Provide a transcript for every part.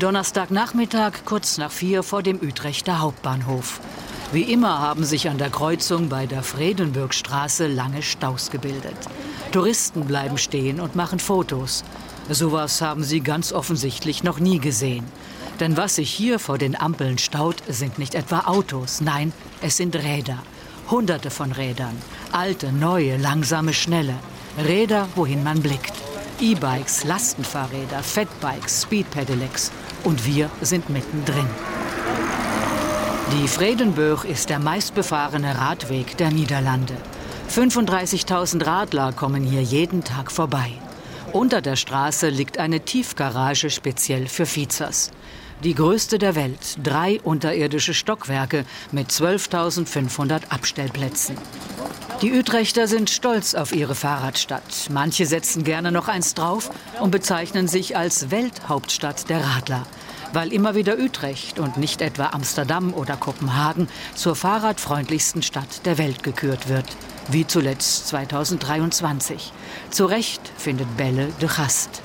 Donnerstagnachmittag kurz nach 4 vor dem Utrechter Hauptbahnhof. Wie immer haben sich an der Kreuzung bei der Vredenburgstraße lange Staus gebildet. Touristen bleiben stehen und machen Fotos. Sowas haben sie ganz offensichtlich noch nie gesehen. Denn was sich hier vor den Ampeln staut, sind nicht etwa Autos. Nein, es sind Räder. Hunderte von Rädern. Alte, neue, langsame, schnelle. Räder, wohin man blickt. E-Bikes, Lastenfahrräder, Fatbikes, Speedpedelecs. Und wir sind mittendrin. Die Vredenburg ist der meistbefahrene Radweg der Niederlande. 35.000 Radler kommen hier jeden Tag vorbei. Unter der Straße liegt eine Tiefgarage speziell für Fietsers. Die größte der Welt, 3 unterirdische Stockwerke mit 12.500 Abstellplätzen. Die Utrechter sind stolz auf ihre Fahrradstadt. Manche setzen gerne noch eins drauf und bezeichnen sich als Welthauptstadt der Radler. Weil immer wieder Utrecht und nicht etwa Amsterdam oder Kopenhagen zur fahrradfreundlichsten Stadt der Welt gekürt wird. Wie zuletzt 2023. Zu Recht findet Belle de Gast.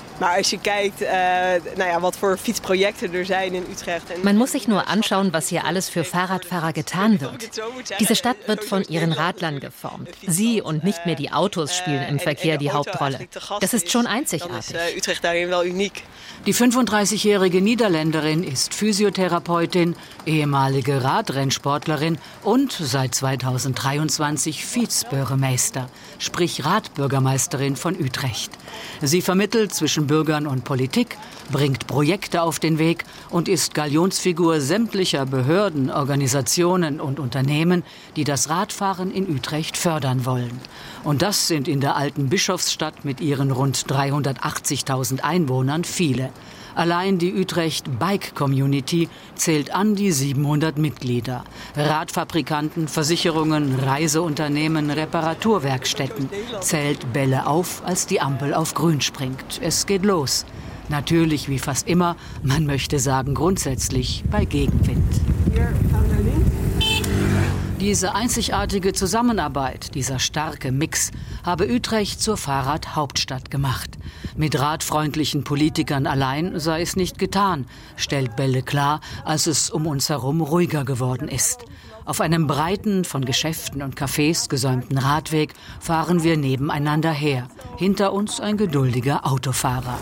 Man muss sich nur anschauen, was hier alles für Fahrradfahrer getan wird. Diese Stadt wird von ihren Radlern geformt. Sie und nicht mehr die Autos spielen im Verkehr die Hauptrolle. Das ist schon einzigartig. Die 35-jährige Niederländerin ist Physiotherapeutin, ehemalige Radrennsportlerin und seit 2023 Fietsbürgermeister, sprich Radbürgermeisterin von Utrecht. Sie vermittelt zwischen Bürgern und Politik, bringt Projekte auf den Weg und ist Galionsfigur sämtlicher Behörden, Organisationen und Unternehmen, die das Radfahren in Utrecht fördern wollen. Und das sind in der alten Bischofsstadt mit ihren rund 380.000 Einwohnern viele. Allein die Utrecht Bike Community zählt an die 700 Mitglieder. Radfabrikanten, Versicherungen, Reiseunternehmen, Reparaturwerkstätten. Zählt Belle auf, als die Ampel auf Grün springt. Es geht los. Natürlich, wie fast immer, man möchte sagen grundsätzlich bei Gegenwind. Diese einzigartige Zusammenarbeit, dieser starke Mix, habe Utrecht zur Fahrradhauptstadt gemacht. Mit radfreundlichen Politikern allein sei es nicht getan, stellt Belle klar, als es um uns herum ruhiger geworden ist. Auf einem breiten, von Geschäften und Cafés gesäumten Radweg fahren wir nebeneinander her. Hinter uns ein geduldiger Autofahrer.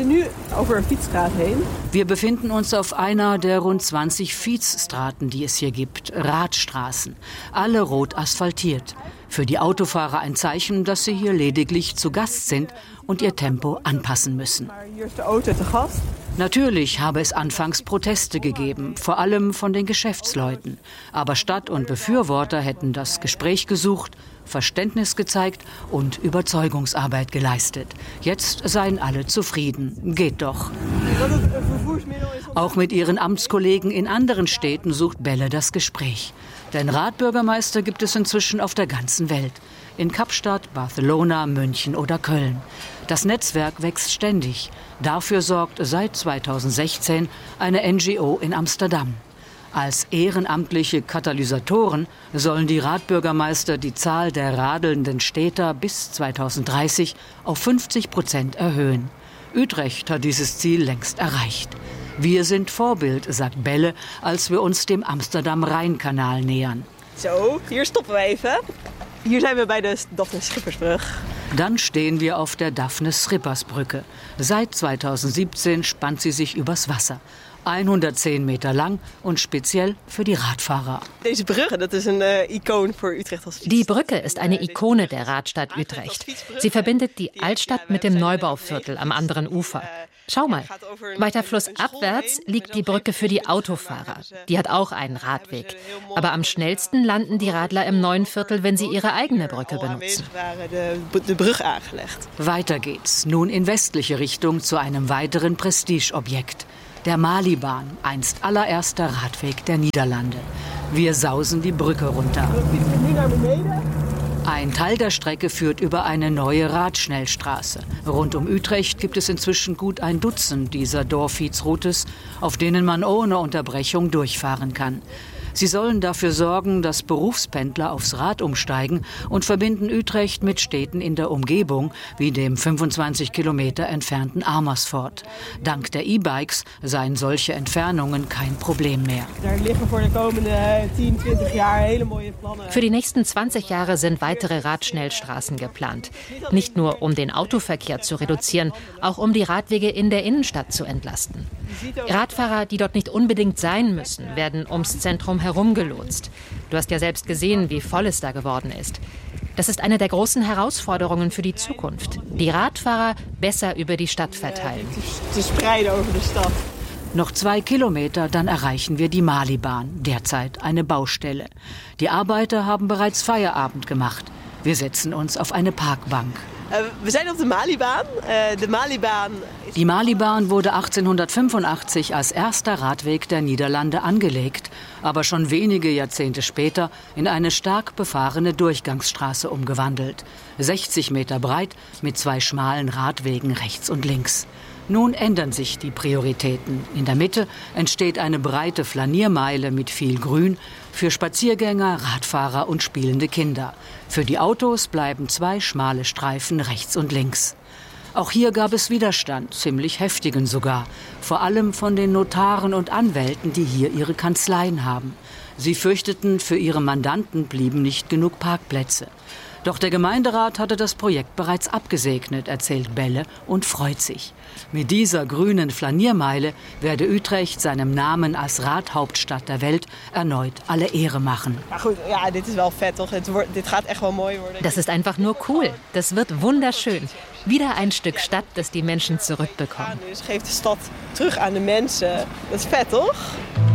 Wir befinden uns auf einer der rund 20 Fietsstraßen, die es hier gibt, Radstraßen. Alle rot asphaltiert. Für die Autofahrer ein Zeichen, dass sie hier lediglich zu Gast sind und ihr Tempo anpassen müssen. Natürlich habe es anfangs Proteste gegeben, vor allem von den Geschäftsleuten. Aber Stadt und Befürworter hätten das Gespräch gesucht, Verständnis gezeigt und Überzeugungsarbeit geleistet. Jetzt seien alle zufrieden. Geht doch. Auch mit ihren Amtskollegen in anderen Städten sucht Belle das Gespräch. Denn Radbürgermeister gibt es inzwischen auf der ganzen Welt. In Kapstadt, Barcelona, München oder Köln. Das Netzwerk wächst ständig. Dafür sorgt seit 2016 eine NGO in Amsterdam. Als ehrenamtliche Katalysatoren sollen die Radbürgermeister die Zahl der radelnden Städter bis 2030 auf 50% erhöhen. Utrecht hat dieses Ziel längst erreicht. Wir sind Vorbild, sagt Belle, als wir uns dem Amsterdam-Rheinkanal nähern. So, hier stoppen wir even. Hier zijn we bij de Daphne-Schippersbrug. Dann stehen wir auf der Daphne-Schippersbrücke. Seit 2017 spannt sie sich übers Wasser. 110 Meter lang und speziell für die Radfahrer. Die Brücke ist eine Ikone der Radstadt Utrecht. Sie verbindet die Altstadt mit dem Neubauviertel am anderen Ufer. Schau mal, weiter flussabwärts liegt die Brücke für die Autofahrer. Die hat auch einen Radweg. Aber am schnellsten landen die Radler im neuen Viertel, wenn sie ihre eigene Brücke benutzen. Weiter geht's, nun in westliche Richtung zu einem weiteren Prestigeobjekt. Der Malibahn, einst allererster Radweg der Niederlande. Wir sausen die Brücke runter. Ein Teil der Strecke führt über eine neue Radschnellstraße. Rund um Utrecht gibt es inzwischen gut ein Dutzend dieser Dorffietsroutes, auf denen man ohne Unterbrechung durchfahren kann. Sie sollen dafür sorgen, dass Berufspendler aufs Rad umsteigen und verbinden Utrecht mit Städten in der Umgebung, wie dem 25 Kilometer entfernten Amersfoort. Dank der E-Bikes seien solche Entfernungen kein Problem mehr. Für die nächsten 20 Jahre sind weitere Radschnellstraßen geplant. Nicht nur, um den Autoverkehr zu reduzieren, auch um die Radwege in der Innenstadt zu entlasten. Radfahrer, die dort nicht unbedingt sein müssen, werden ums Zentrum herumgelotst. Du hast ja selbst gesehen, wie voll es da geworden ist. Das ist eine der großen Herausforderungen für die Zukunft. Die Radfahrer besser über die Stadt verteilen. Noch 2 Kilometer, dann erreichen wir die Malibahn, derzeit eine Baustelle. Die Arbeiter haben bereits Feierabend gemacht. Wir setzen uns auf eine Parkbank. Wir sind auf der Malibahn. Die Malibahn wurde 1885 als erster Radweg der Niederlande angelegt, aber schon wenige Jahrzehnte später in eine stark befahrene Durchgangsstraße umgewandelt. 60 Meter breit mit 2 schmalen Radwegen rechts und links. Nun ändern sich die Prioritäten. In der Mitte entsteht eine breite Flaniermeile mit viel Grün für Spaziergänger, Radfahrer und spielende Kinder. Für die Autos bleiben 2 schmale Streifen rechts und links. Auch hier gab es Widerstand, ziemlich heftigen sogar. Vor allem von den Notaren und Anwälten, die hier ihre Kanzleien haben. Sie fürchteten, für ihre Mandanten blieben nicht genug Parkplätze. Doch der Gemeinderat hatte das Projekt bereits abgesegnet, erzählt Belle und freut sich. Mit dieser grünen Flaniermeile werde Utrecht seinem Namen als Radhauptstadt der Welt erneut alle Ehre machen. Das ist einfach nur cool. Das wird wunderschön. Wieder ein Stück Stadt, das die Menschen zurückbekommen. Dus geeft de stad terug aan de mensen. Dat is vet, toch?